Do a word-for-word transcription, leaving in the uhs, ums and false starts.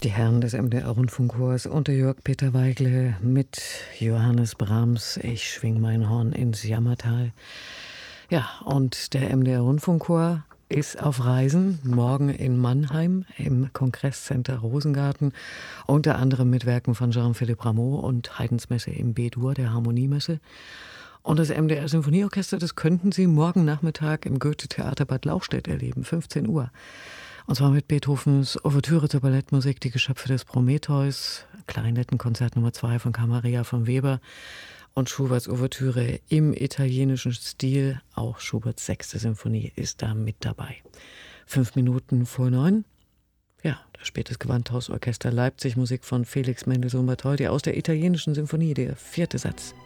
Die Herren des M D R-Rundfunkchors unter Jörg Peter Weigle mit Johannes Brahms Ich schwing mein Horn ins Jammertal. Ja, und der M D R-Rundfunkchor ist auf Reisen, morgen in Mannheim im Kongresscenter Rosengarten, unter anderem mit Werken von Jean-Philippe Rameau und Haydns Messe im B-Dur, der Harmoniemesse. Und das M D R-Symphonieorchester, das könnten Sie morgen Nachmittag im Goethe-Theater Bad Lauchstädt erleben, fünfzehn Uhr. Und zwar mit Beethovens Ouvertüre zur Ballettmusik Die Geschöpfe des Prometheus, Klarinettenkonzert Nummer zwei von Carl Maria von Weber und Schuberts Ouvertüre im italienischen Stil. Auch Schuberts sechste Symphonie ist da mit dabei. Fünf Minuten vor neun. Ja, das Spätes Gewandhausorchester Leipzig, Musik von Felix Mendelssohn Bartholdy aus der italienischen Symphonie, der vierte Satz.